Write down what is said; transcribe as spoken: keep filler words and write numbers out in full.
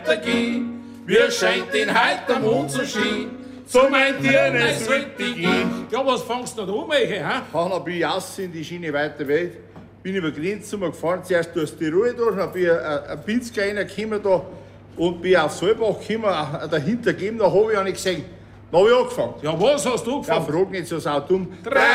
weitergehen. Wir scheint den heute am Mond zu stehen. So meint ihr, es sollte gehen. Ja, was fangst du da an, Michi, hä? Dann bin ich raus in die Schiene weiter weg. Bin über die Grenze mal gefahren, zuerst durch Tirol durch, dann bin ich ein, ein Pinz reingekommen da und bin auf Solbach gekommen, dahinter gegeben, da habe ich auch nicht gesehen. Da habe ich angefangen. Ja, was hast du Ja, gefangen? frag nicht so saudumm. Drei